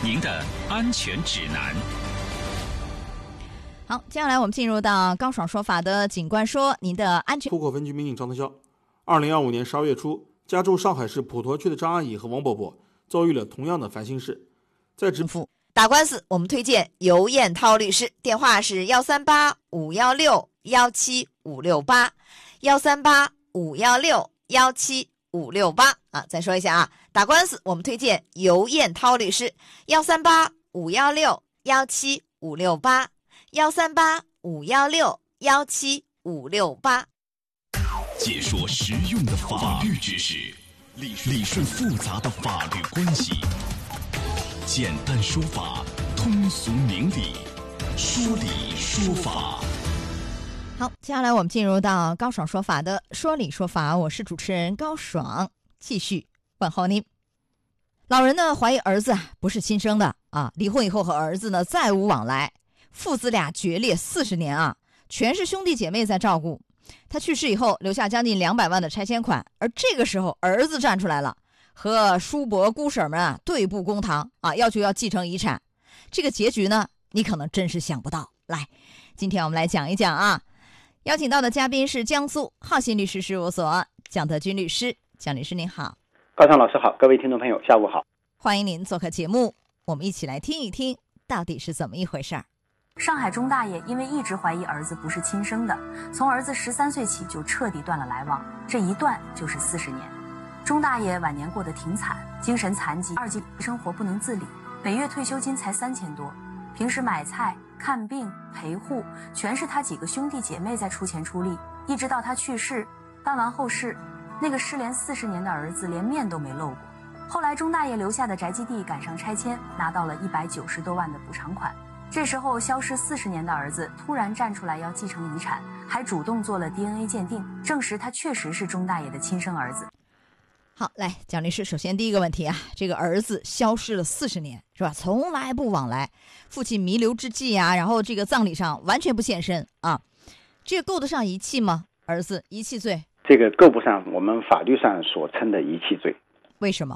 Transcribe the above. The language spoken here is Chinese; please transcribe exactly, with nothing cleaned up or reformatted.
您的安全指南。 好，接下来我们进入到高爽说法的警官说，您的安全。 浦口分局民警张德霄，二零二五年十二月初，家住上海市普陀区的张阿姨和王伯伯遭遇了同样的烦心事。在直付打官司，我们推荐尤艳涛律师，电话是幺三八五幺六幺七五六八，幺三八五幺六幺七五六八啊。再说一下啊，打官司我们推荐尤艳涛律师，幺三八五幺六幺七五六八，幺三八五幺六幺七五六八。 解说实用的法律知识，理顺复杂的法律关系，简单说法，通俗明理，说理说法。 好，接下来我们进入到高爽说法的说理说法，我是主持人高爽，继续问候您。老人呢怀疑儿子不是亲生的啊，离婚以后和儿子呢再无往来，父子俩决裂四十年啊，全是兄弟姐妹在照顾。他去世以后留下将近两百万的拆迁款，而这个时候儿子站出来了，和叔伯姑婶们啊对簿公堂啊，要求要继承遗产。这个结局呢，你可能真是想不到。来，今天我们来讲一讲啊，邀请到的嘉宾是江苏浩信律师事务所蒋德军律师。蒋律师您好。 高畅老师好，各位听众朋友下午好， 欢迎您做客节目，我们一起来听一听到底是怎么一回事儿。 上海钟大爷因为一直怀疑儿子不是亲生的，从儿子十三岁起就彻底断了来往，这一断就是四十年。钟大爷晚年过得挺惨，精神残疾，二级生活不能自理，每月退休金才三千多，平时买菜、看病、陪护，全是他几个兄弟姐妹在出钱出力，一直到他去世，办完后事，那个失联四十年的儿子连面都没露过。后来钟大爷留下的宅基地赶上拆迁，拿到了一百九十多万的补偿款。这时候消失四十年的儿子突然站出来要继承遗产，还主动做了 D N A 鉴定，证实他确实是钟大爷的亲生儿子。 好，来，蒋律师，首先第一个问题啊，这个儿子消失了四十年，是吧？从来不往来，父亲弥留之际啊，然后这个葬礼上完全不现身啊，这个够得上遗弃吗？儿子遗弃罪？ 这个够不上我们法律上所称的遗弃罪。 为什么？